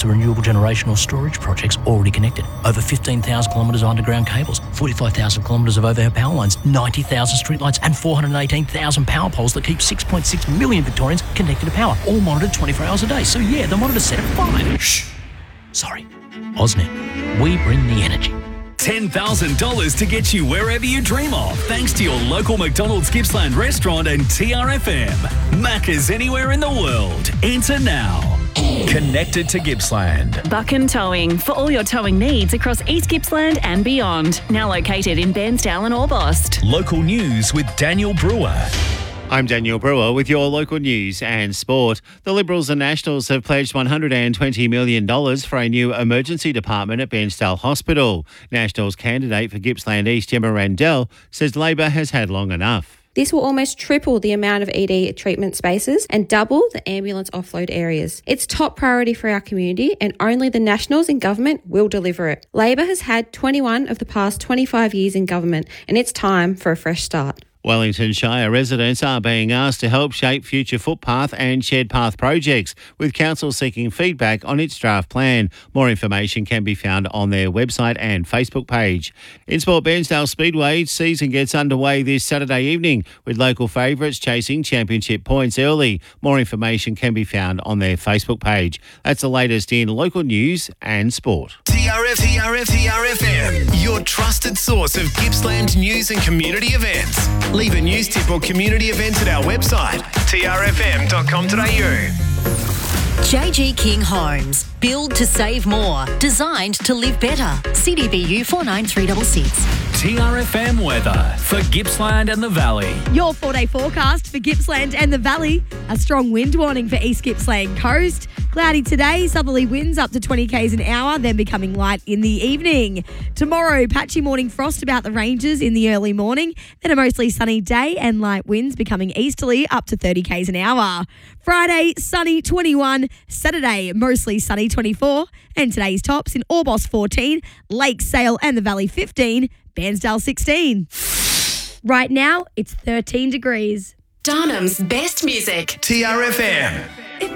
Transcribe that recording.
renewable generation or storage projects already connected. Over 15,000 kilometres of underground cables, 45,000 kilometres of overhead power lines, 90,000 streetlights and 418,000 power poles that keep 6.6 million Victorians connected to power, all monitored 24 hours a day. So yeah, the monitor's set at 5. Shh. Sorry. AusNet. We bring the energy. $10,000 to get you wherever you dream of, thanks to your local McDonald's Gippsland restaurant and TRFM. Macca's anywhere in the world. Enter now. Connected to Gippsland. Buchan Towing, for all your towing needs across East Gippsland and beyond. Now located in Bairnsdale and Orbost. Local news with Daniel Brewer. I'm Daniel Brewer with your local news and sport. The Liberals and Nationals have pledged $120 million for a new emergency department at Bairnsdale Hospital. Nationals candidate for Gippsland East, Gemma Randell, says Labor has had long enough. This will almost triple the amount of ED treatment spaces and double the ambulance offload areas. It's top priority for our community and only the Nationals in government will deliver it. Labor has had 21 of the past 25 years in government and it's time for a fresh start. Wellington Shire residents are being asked to help shape future footpath and shared path projects, with council seeking feedback on its draft plan. More information can be found on their website and Facebook page. In sport, Bairnsdale Speedway season gets underway this Saturday evening, with local favourites chasing championship points early. More information can be found on their Facebook page. That's the latest in local news and sport. TRFM, your trusted source of Gippsland news and community events. Leave a news tip or community event at our website, trfm.com.au. JG King Homes. Build to save more. Designed to live better. CDBU 49366. TRFM weather for Gippsland and the Valley. Your 4-day forecast for Gippsland and the Valley. A strong wind warning for East Gippsland coast. Cloudy today, southerly winds up to 20 k's an hour, then becoming light in the evening. Tomorrow, patchy morning frost about the ranges in the early morning, then a mostly sunny day and light winds becoming easterly up to 30 k's an hour. Friday, sunny 21. Saturday, mostly sunny 24. And today's tops in Orbost 14, Lake Sale and the Valley 15, Bairnsdale 16. Right now, it's 13 degrees. Darnham's best music. TRFM.